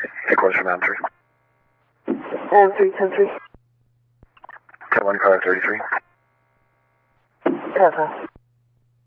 Headquarters from AM3. 310-3. Cat 1 car 33. Delta.